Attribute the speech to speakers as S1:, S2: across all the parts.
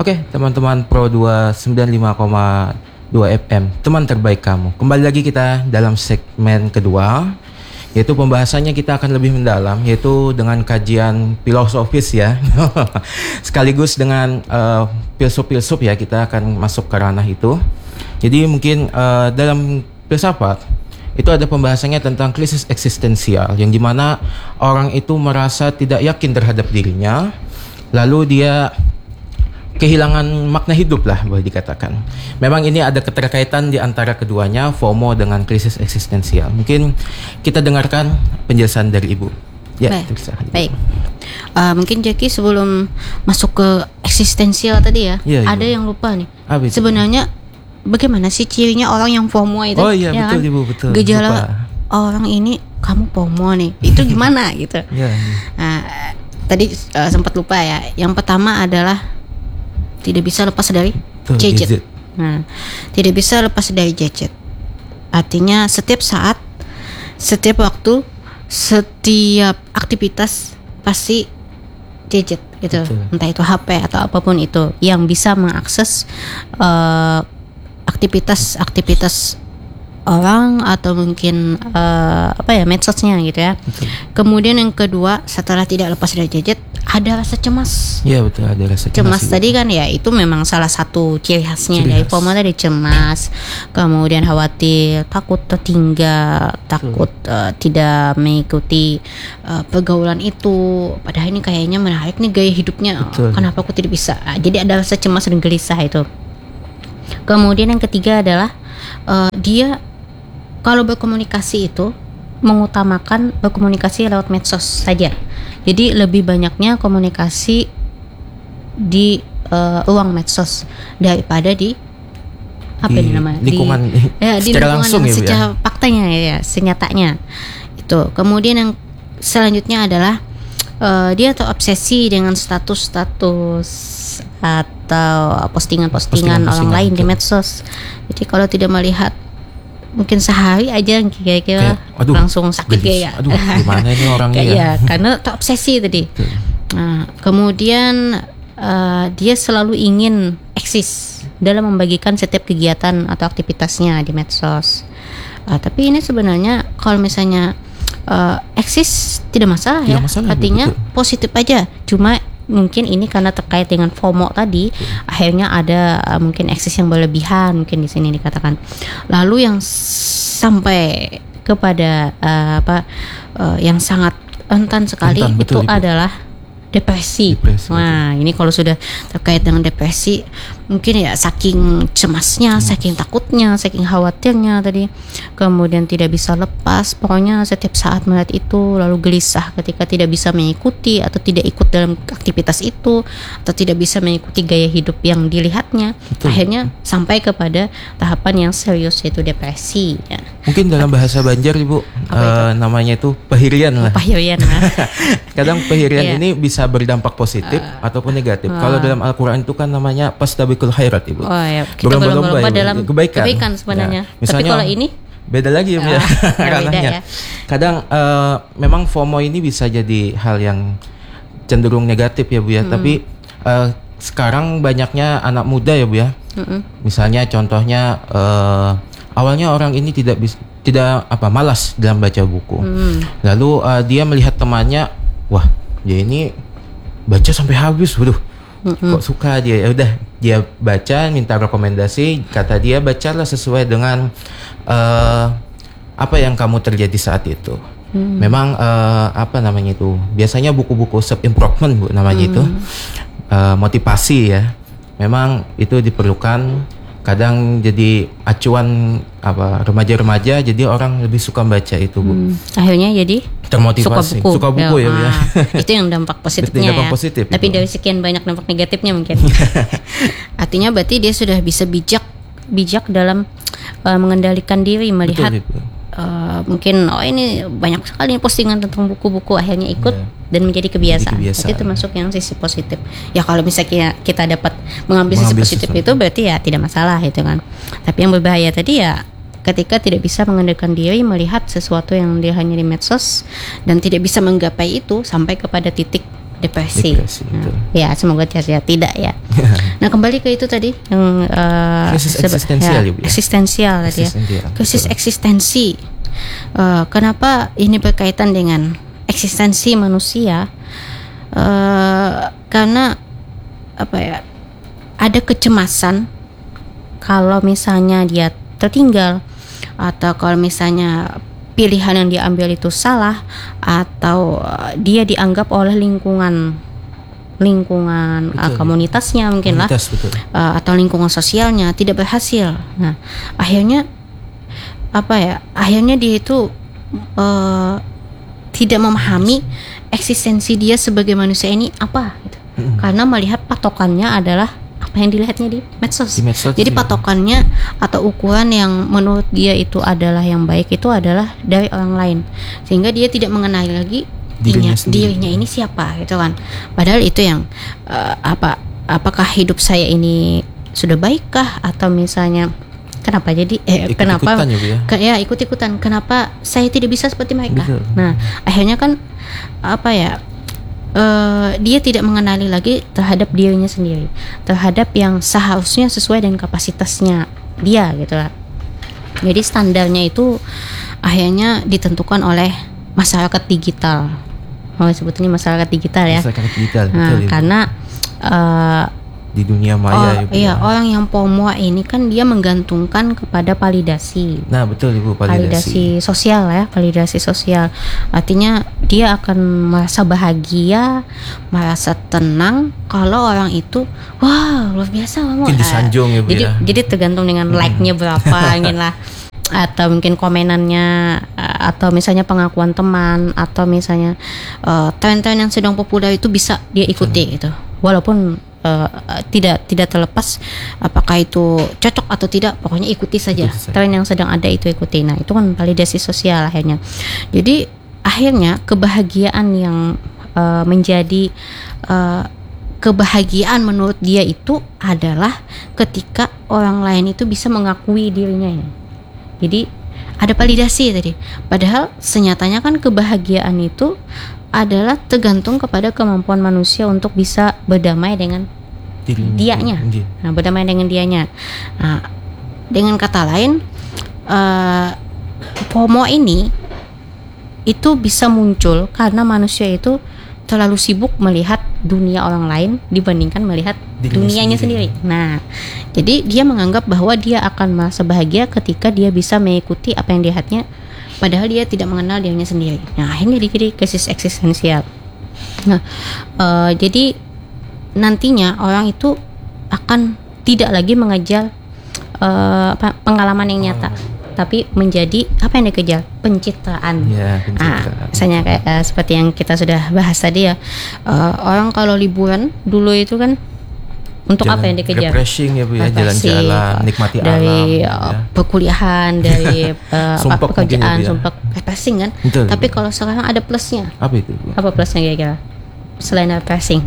S1: Oke, teman-teman Pro 295,2 FM, teman terbaik kamu. Kembali lagi kita dalam segmen kedua, yaitu pembahasannya kita akan lebih mendalam, yaitu dengan kajian filosofis ya. Sekaligus dengan filsuf ya, kita akan masuk ke ranah itu. Jadi mungkin dalam filsafat itu ada pembahasannya tentang krisis eksistensial, yang dimana orang itu merasa tidak yakin terhadap dirinya, lalu dia kehilangan makna hidup lah boleh dikatakan. Memang ini ada keterkaitan di antara keduanya, FOMO dengan krisis eksistensial. Mungkin kita dengarkan penjelasan dari Ibu. Ya,
S2: baik. Mungkin Jackie sebelum masuk ke eksistensial tadi ya, ada yang lupa nih. Sebenarnya bagaimana sih cirinya orang yang FOMO itu?
S1: Oh iya,
S2: ya
S1: betul
S2: kan?
S1: Ibu, betul.
S2: Gejala orang ini kamu FOMO nih. Itu gimana gitu? Nah, tadi sempat lupa ya. Yang pertama adalah tidak bisa lepas dari gadget. Nah, tidak bisa lepas dari gadget. Artinya setiap saat, setiap waktu, setiap aktivitas pasti gadget gitu. Betul. Entah itu HP atau apapun itu yang bisa mengakses aktivitas orang atau mungkin medsosnya gitu ya. Betul. Kemudian yang kedua, setelah tidak lepas dari gadget, ada rasa cemas.
S1: Iya betul, ada rasa
S2: cemas tadi kan ya, itu memang salah satu ciri khasnya dari FOMO tadi, cemas, kemudian khawatir, takut tertinggal, takut tidak mengikuti pergaulan itu. Padahal ini kayaknya menarik nih gaya hidupnya. Kenapa aku tidak bisa? Jadi ada rasa cemas dan gelisah itu. Kemudian yang ketiga adalah dia kalau berkomunikasi itu mengutamakan berkomunikasi lewat medsos saja. Jadi lebih banyaknya komunikasi di ruang medsos daripada di
S1: lingkungan
S2: di lingkungan
S1: langsung
S2: yang secara faktanya ya, senyatanya itu. Kemudian yang selanjutnya adalah dia terobsesi dengan status-status atau postingan-postingan orang lain di medsos. Jadi kalau tidak melihat mungkin sehari aja kira-kira langsung sakit gaya.
S1: Aduh, gimana ini orangnya
S2: ya? Karena terobsesi tadi. Nah, kemudian dia selalu ingin eksis dalam membagikan setiap kegiatan atau aktivitasnya di medsos. Tapi ini sebenarnya kalau misalnya eksis tidak masalah ya. Artinya positif aja. Cuma mungkin ini karena terkait dengan FOMO tadi, akhirnya ada mungkin eksis yang berlebihan, mungkin di sini dikatakan. Lalu yang sampai kepada yang sangat rentan sekali itu adalah depresi. Wah, ini kalau sudah terkait dengan depresi, mungkin ya saking cemasnya, saking takutnya, saking khawatirnya tadi, kemudian tidak bisa lepas, pokoknya setiap saat melihat itu, lalu gelisah ketika tidak bisa mengikuti atau tidak ikut dalam aktivitas itu, atau tidak bisa mengikuti gaya hidup yang dilihatnya. Akhirnya sampai kepada tahapan yang serius, yaitu depresi ya.
S1: Mungkin dalam bahasa Banjar Ibu, namanya itu pahirian lah. Kadang pahirian ini bisa berdampak positif ataupun negatif. Kalau dalam Al-Quran itu kan namanya pastabikul khairat Ibu.
S2: Berlomba-lomba dalam kebaikan sebenarnya. Ya. Misalnya, tapi kalau ini
S1: beda lagi ya, ranahnya. Ya. Kadang memang FOMO ini bisa jadi hal yang cenderung negatif ya Bu ya. Tapi sekarang banyaknya anak muda ya Bu ya. Misalnya contohnya awalnya orang ini malas dalam baca buku. Lalu dia melihat temannya, wah dia ini baca sampai habis, waduh, kok suka dia. Ya udah, dia baca, minta rekomendasi, kata dia bacalah sesuai dengan apa yang kamu terjadi saat itu. Memang biasanya buku-buku self improvement Bu namanya itu, motivasi ya. Memang itu diperlukan. Kadang jadi acuan remaja-remaja, jadi orang lebih suka baca itu Bu.
S2: Akhirnya jadi
S1: termotivasi, suka buku ya.
S2: Itu yang dampak positifnya ya. Tapi dari sekian banyak dampak negatifnya mungkin. Artinya berarti dia sudah bisa bijak dalam mengendalikan diri, melihat mungkin ini banyak sekali postingan tentang buku-buku, akhirnya ikut dan menjadi kebiasaan. Itu termasuk yang sisi positif. Ya kalau misalnya kita dapat mengambil sisi positif itu berarti ya tidak masalah itu kan. Tapi yang berbahaya tadi ya ketika tidak bisa mengendalikan diri, melihat sesuatu yang dia hanya di medsos dan tidak bisa menggapai itu sampai kepada titik depresi. Ya, semoga tidak ya. Nah, kembali ke itu tadi yang
S1: krisis eksistensial ya,
S2: eksistensial tadi ya. Krisis eksistensi. Kenapa ini berkaitan dengan eksistensi manusia? Karena apa ya? Ada kecemasan kalau misalnya dia tertinggal, atau kalau misalnya pilihan yang diambil itu salah, atau dia dianggap oleh lingkungan komunitasnya mungkin atau lingkungan sosialnya tidak berhasil. Nah, akhirnya dia itu tidak memahami eksistensi dia sebagai manusia ini apa gitu. Karena melihat patokannya adalah apa yang dilihatnya di medsos. Jadi patokannya atau ukuran yang menurut dia itu adalah yang baik itu adalah dari orang lain, sehingga dia tidak mengenali lagi dirinya ini siapa gitu kan. Padahal itu yang apakah hidup saya ini sudah baikkah, atau misalnya kenapa jadi ikut-ikutan, kenapa saya tidak bisa seperti mereka. Betul. Nah, akhirnya kan dia tidak mengenali lagi terhadap dirinya sendiri, terhadap yang seharusnya sesuai dengan kapasitasnya dia gitu lah. Jadi standarnya itu akhirnya ditentukan oleh masyarakat digital. Sebetulnya masyarakat digital ya. Karena
S1: di dunia maya
S2: orang yang FOMO ini kan dia menggantungkan kepada validasi.
S1: Nah, betul Ibu, validasi
S2: sosial ya, validasi sosial. Artinya dia akan merasa bahagia, merasa tenang kalau orang itu wah, luar biasa kamu.
S1: Mungkin disanjung ya, Bu.
S2: Jadi tergantung dengan like-nya berapa mungkin lah. Atau mungkin komenannya, atau misalnya pengakuan teman, atau misalnya tren-tren yang sedang populer itu bisa dia ikuti gitu. Walaupun tidak terlepas apakah itu cocok atau tidak, pokoknya ikuti saja tren yang sedang ada itu ikuti. Nah, itu kan validasi sosial akhirnya. Jadi akhirnya kebahagiaan yang menjadi kebahagiaan menurut dia itu adalah ketika orang lain itu bisa mengakui dirinya. Jadi ada validasi tadi. Padahal senyatanya kan kebahagiaan itu adalah tergantung kepada kemampuan manusia untuk bisa berdamai dengan dianya. Nah, berdamai dengan dianya. Nah, dengan kata lain, FOMO ini itu bisa muncul karena manusia itu terlalu sibuk melihat dunia orang lain dibandingkan melihat dunianya sendiri. Nah, jadi dia menganggap bahwa dia akan merasa bahagia ketika dia bisa mengikuti apa yang dilihatnya, padahal dia tidak mengenal dirinya sendiri. Nah, akhirnya jadi krisis eksistensial. Nah, jadi nantinya orang itu akan tidak lagi mengejar pengalaman yang nyata, tapi menjadi apa yang dikejar? Pencitraan.
S1: Ya, pencitraan.
S2: Misalnya kayak seperti yang kita sudah bahas tadi ya, orang kalau liburan dulu itu kan untuk
S1: jalan,
S2: apa yang dikejar?
S1: Refreshing ya Bu ya, jalan-jalan, nikmati
S2: dari
S1: alam.
S2: Perkuliahan, dari pekerjaan,
S1: ya,
S2: sumpah, refreshing kan.
S1: Betul.
S2: Tapi kalau sekarang ada plusnya.
S1: Apa itu Bu?
S2: Apa plusnya kira-kira? Selain refreshing.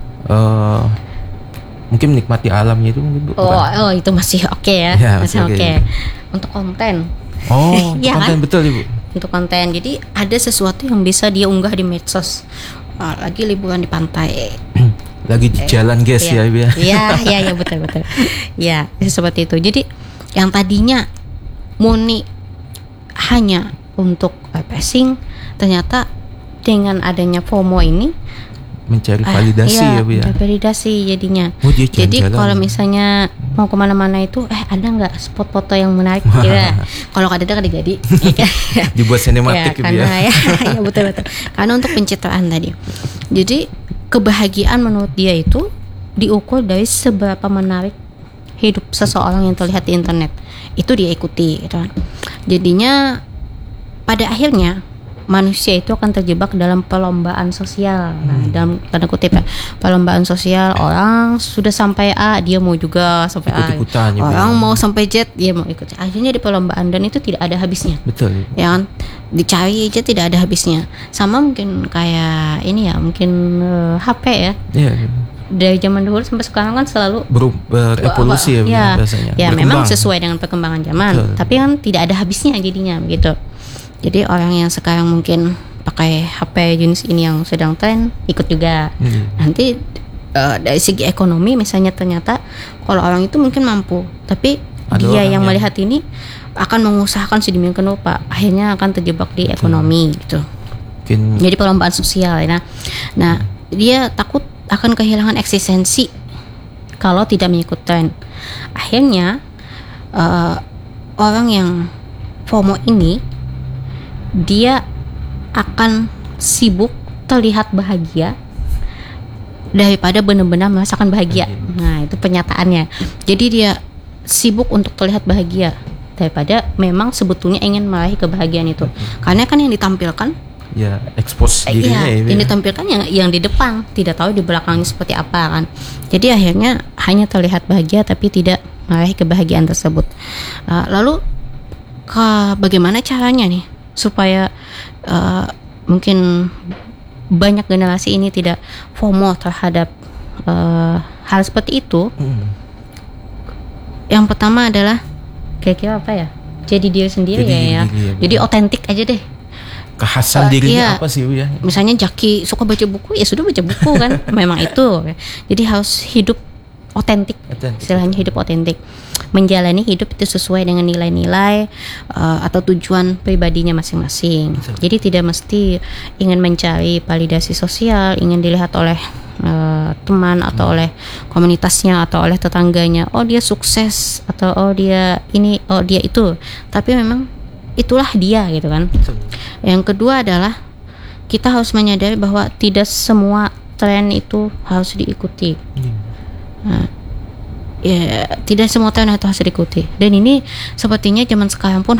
S1: Mungkin menikmati alamnya itu mungkin Bu.
S2: Oh, itu masih oke ya. Masih oke. Untuk konten.
S1: Ya, konten kan? Betul Ibu.
S2: Untuk konten. Jadi ada sesuatu yang bisa dia unggah di medsos. Lagi liburan di pantai.
S1: Lagi di jalan guys ya Ibu ya.
S2: Iya betul. Ya, seperti itu. Jadi yang tadinya murni hanya untuk refreshing, ternyata dengan adanya FOMO ini
S1: mencari validasi ya Bu ya.
S2: Validasi jadinya.
S1: Jadi
S2: kalau misalnya mau kemana-mana itu ada nggak spot foto yang menarik kira? Kalau ada kan jadi
S1: dibuat sinematik
S2: ya, ya betul. Karena untuk pencitraan tadi. Jadi kebahagiaan menurut dia itu diukur dari seberapa menarik hidup seseorang yang terlihat di internet. Itu dia ikuti gitu kan. Jadinya pada akhirnya manusia itu akan terjebak dalam perlombaan sosial. Nah, dalam tanda kutip ya, perlombaan sosial. Orang sudah sampai A, dia mau juga sampai A. Orang mau sampai Z, dia mau ikut. Akhirnya di perlombaan, dan itu tidak ada habisnya.
S1: Betul.
S2: Ya kan? Dicari aja tidak ada habisnya. Sama mungkin kayak ini ya, mungkin HP ya.
S1: Iya.
S2: Dari zaman dulu sampai sekarang kan selalu
S1: berevolusi ya biasanya.
S2: Ya, memang sesuai dengan perkembangan zaman. Betul. Tapi kan tidak ada habisnya jadinya begitu. Jadi orang yang sekarang mungkin pakai HP jenis ini yang sedang tren, ikut juga. Nanti dari segi ekonomi misalnya ternyata kalau orang itu mungkin mampu, tapi
S1: ada
S2: dia yang
S1: orang
S2: melihat ini akan mengusahakan sedemikian rupa, akhirnya akan terjebak di ekonomi gitu.
S1: Mungkin
S2: Jadi perlombaan sosial ya. Nah, dia takut akan kehilangan eksistensi kalau tidak mengikut tren. Akhirnya orang yang FOMO ini dia akan sibuk terlihat bahagia daripada benar-benar merasakan bahagia. Nah, itu penyataannya. Jadi dia sibuk untuk terlihat bahagia daripada memang sebetulnya ingin meraih kebahagiaan itu. Karena kan yang ditampilkan
S1: ya expose dirinya
S2: yang ditampilkan yang di depan, tidak tahu di belakangnya seperti apa kan. Jadi akhirnya hanya terlihat bahagia tapi tidak meraih kebahagiaan tersebut. Lalu bagaimana caranya nih supaya mungkin banyak generasi ini tidak FOMO terhadap hal seperti itu? Yang pertama adalah kira-kira apa ya? Jadi diri sendiri ya. Jadi otentik aja deh.
S1: Kekhasan dirinya apa sih ya?
S2: Misalnya Jaki suka baca buku, ya sudah baca buku kan. Memang itu. Jadi harus hidup otentik. Istilahnya hidup otentik. Menjalani hidup itu sesuai dengan nilai-nilai atau tujuan pribadinya masing-masing. Jadi tidak mesti ingin mencari validasi sosial, ingin dilihat oleh teman atau oleh komunitasnya atau oleh tetangganya. Oh dia sukses atau oh dia ini, oh dia itu. Tapi memang itulah dia gitu kan. Yang kedua adalah kita harus menyadari bahwa tidak semua tren itu harus diikuti. Ya, tidak semua tren itu harus diikuti. Dan ini sepertinya zaman sekarang pun